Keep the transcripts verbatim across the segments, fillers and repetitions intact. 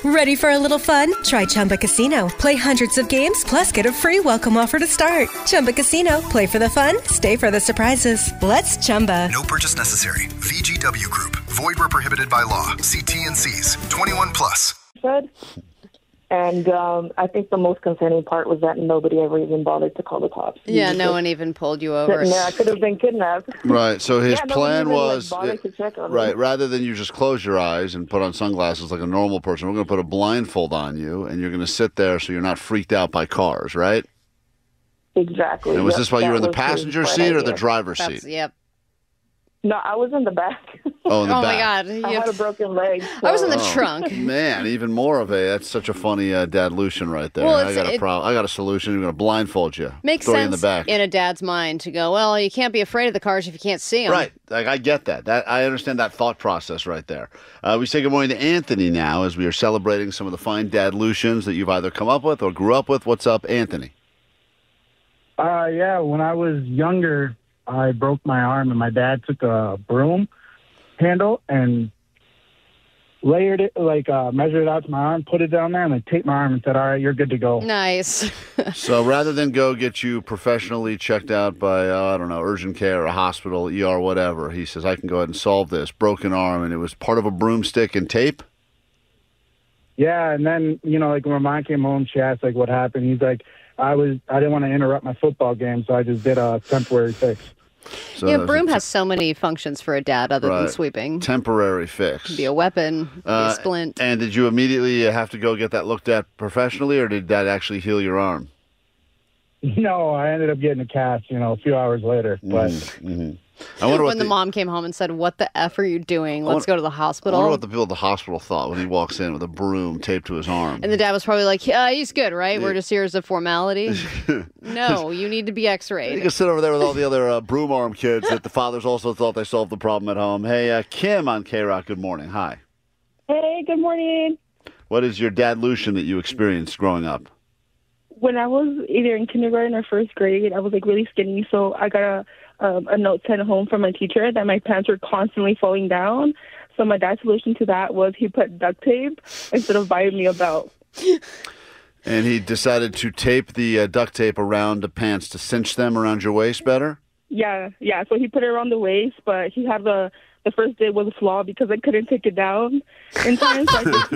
Ready for a little fun? Try Chumba Casino. Play hundreds of games, plus get a free welcome offer to start. Chumba Casino. Play for the fun, stay for the surprises. Let's Chumba. No purchase necessary. V G W Group. Void where prohibited by law. See T N Cs. twenty-one plus. Said. And um, I think the most concerning part was that nobody ever even bothered to call the cops. Yeah, no one even pulled you over. Yeah, I could have been kidnapped. Right. So his Yeah, no plan one even, was like, bothered to check on me. right. Rather than you just close your eyes and put on sunglasses like a normal person, we're going to put a blindfold on you, and you're going to sit there so you're not freaked out by cars, right? Exactly. And was Yep, this while you that were in the was his passenger bright seat or the idea. driver's That's, seat? yep. No, I was in the back. Oh, in the Oh, my back. God. I You- had a broken leg. I was in the so- Oh, trunk. Man, even more of a that's such a funny uh, dad Lucian right there. Well, I it's- got a it- pro- I got a solution. We're going to blindfold you. Makes Throw sense you in the back. a dad's mind to go, well, you can't be afraid of the cars if you can't see them. Right. Like I get that. That I understand that thought process right there. Uh, we say good morning to Anthony now as we are celebrating some of the fine dad Lucians that you've either come up with or grew up with. What's up, Anthony? Uh, yeah, when I was younger, I broke my arm, and my dad took a broom handle and layered it, like uh, measured it out to my arm, put it down there, and then taped my arm and said, all right, you're good to go. Nice. So rather than go get you professionally checked out by, uh, I don't know, urgent care, a hospital, E R, whatever, he says, I can go ahead and solve this. Broken arm, and it was part of a broomstick and tape? Yeah, and then, you know, like when my mom came home, she asked, like, what happened. He's like, I was, I didn't want to interrupt my football game, so I just did a temporary fix. So yeah, that was broom a has so many functions for a dad other than Right. sweeping. temporary fix. Could be a weapon, could be Uh, a splint. And did you immediately have to go get that looked at professionally, or did that actually heal your arm? No, I ended up getting a cast, you know, a few hours later. But Mm-hmm. I wonder what When the, the, mom came home and said, what the F are you doing? Let's wonder- go to the I hospital. wonder what the people at the hospital thought when he walks in with a broom taped to his arm. And the dad was probably like, yeah, he's good, right? We're just here as a formality. No, you need to be You x-rayed. can sit over there with all the other uh, broom arm kids that the fathers also thought they solved the problem at home. Hey, uh, Kim on K-Rock, good morning. Hi. Hey, good morning. What is your dad Lucian that you experienced growing up? When I was either in kindergarten or first grade, I was like really skinny, so I got a um, a note sent home from my teacher that my pants were constantly falling down. So my dad's solution to that was he put duct tape instead of buying me a belt. And he decided to tape the uh, duct tape around the pants to cinch them around your waist better? Yeah, yeah. So he put it around the waist, but he had the the first day was a flaw because I couldn't take it down in time, so I just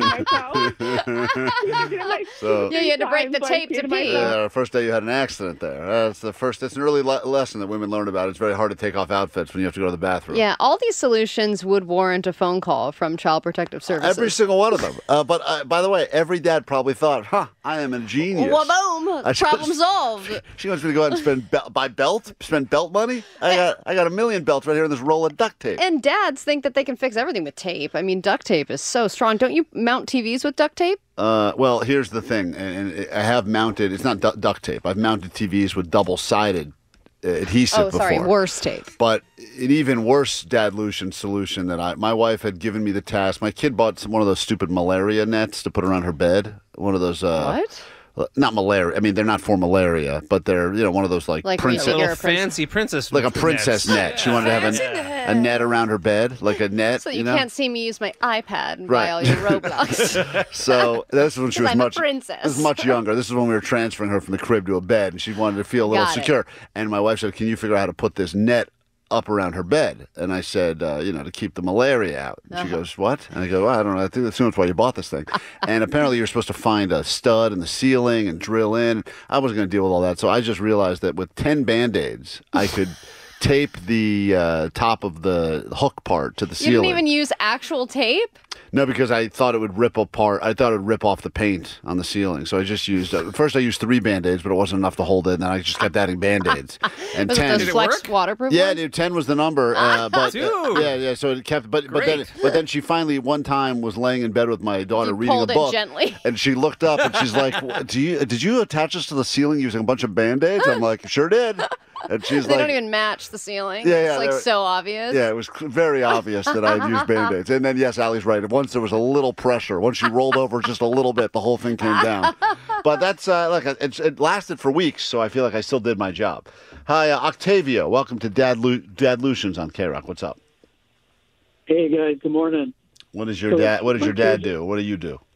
peed myself. So, Yeah, you had to break the Times, so I tape to peed pee. myself. yeah, first day you had an accident there. That's the first. That's an early le- lesson that women learn about. It's very hard to take off outfits when you have to go to the bathroom. Yeah, all these solutions would warrant a phone call from Child Protective Services. Every single one of them. Uh, but uh, by the way, every dad probably thought, "Huh, I am a genius." Well, boom! I Problem just- solved. She wants me to go out and spend be- buy belt, spend belt money. I got I got a million belts right here in this roll of duct tape. And dads think that they can fix everything with tape. I mean, duct tape is so strong. Don't you mount T Vs with duct tape? Uh, well, here's the thing, and, and I have mounted. It's not du- duct tape. I've mounted T Vs with double-sided uh, adhesive Oh, sorry, before. worse tape. But an even worse dad Lucian solution that I, my wife had given me the task. My kid bought some, one of those stupid malaria nets to put around her bed. One of those. Uh, What? Not malaria. I mean, they're not for malaria, but they're you know one of those like, Like when you princess, think you're Little a princess. fancy princess. like a princess net. She wanted to have a, a net around her bed, like a net. So you, you know? can't see me use my iPad and Right. buy all your Roblox. So this is when she was I'm a much princess. This is much younger. This is when we were transferring her from the crib to a bed, and she wanted to feel a little Got it. secure. And my wife said, "Can you figure out how to put this net up around her bed?" And I said, uh, "You know, to keep the malaria out." And she Uh-huh. goes, "What?" And I go, well, "I don't know. I think that's why you bought this thing." And apparently, you're supposed to find a stud in the ceiling and drill in. I wasn't going to deal with all that, so I just realized that with ten Band-Aids, I could tape the uh, top of the hook part to the You ceiling. didn't even use actual tape? No, because I thought it would rip apart. I thought it would rip off the paint on the ceiling. So I just used, uh, first I used three Band-Aids, but it wasn't enough to hold it. And then I just kept adding Band-Aids. And Was ten. it those Did it flex work? waterproof Yeah, ones? dude, ten was the number. Uh, but uh, Dude. yeah, yeah. So it kept, but but then Great. but then she finally one time was laying in bed with my daughter You reading a pulled it book, gently. and she looked up and she's like, "What- "Do you did you attach this to the ceiling using a bunch of Band-Aids?" I'm like, "Sure did." And she's They like, don't even match the ceiling. Yeah, yeah, It's like they're- so obvious. Yeah, it was cl- very obvious that I had used Band-Aids. And then, yes, Allie's right. Once there was a little pressure, once she rolled over just a little bit, the whole thing came down. But that's, uh, like, it, it lasted for weeks, so I feel like I still did my job. Hi, uh, Octavio. Welcome to Dad, Lu- Dad Lucian's on K-Rock. What's up? Hey guys, good morning. What does your So, dad, what does your my dad kid- do? What do you do?